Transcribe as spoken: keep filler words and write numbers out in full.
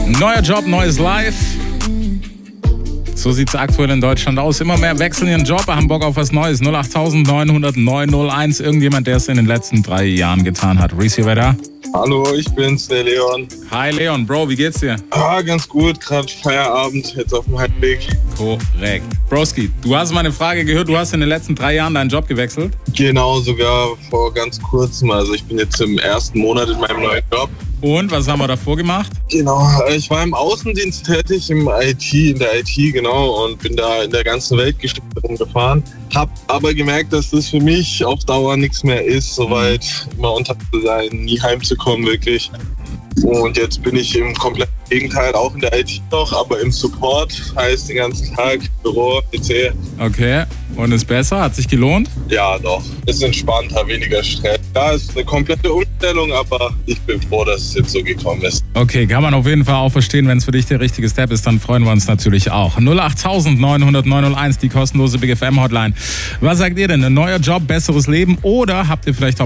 Neuer Job, neues Life. So sieht es aktuell in Deutschland aus. Immer mehr wechseln ihren Job, haben Bock auf was Neues. null acht neun null null neun null eins. Irgendjemand, der es in den letzten drei Jahren getan hat. Reese, wer da? Hallo, ich bin's, der Leon. Hi Leon, Bro, wie geht's dir? Ah, ganz gut, gerade Feierabend, jetzt auf dem Heimweg. Korrekt. Broski, du hast meine Frage gehört, du hast in den letzten drei Jahren deinen Job gewechselt? Genau, sogar vor ganz kurzem. Also ich bin jetzt im ersten Monat in meinem neuen Job. Und, was haben wir davor gemacht? Genau, ich war im Außendienst tätig, im I T, in der I T, genau, und bin da in der ganzen Weltgeschichte rumgefahren. Hab aber gemerkt, dass das für mich auf Dauer nichts mehr ist, soweit immer unter zu sein, nie heimzukommen, wirklich. Und jetzt bin ich im kompletten Gegenteil, auch in der I T noch, aber im Support, heißt den ganzen Tag Büro, P C. Okay, und ist besser? Hat sich gelohnt? Ja, doch. Ist entspannter, weniger Stress. Ja, ist eine komplette Umstellung, aber ich bin froh, dass es jetzt so gekommen ist. Okay, kann man auf jeden Fall auch verstehen. Wenn es für dich der richtige Step ist, dann freuen wir uns natürlich auch. null acht neun null null neun null eins, die kostenlose Big F M Hotline. Was sagt ihr denn? Ein neuer Job, besseres Leben oder habt ihr vielleicht auch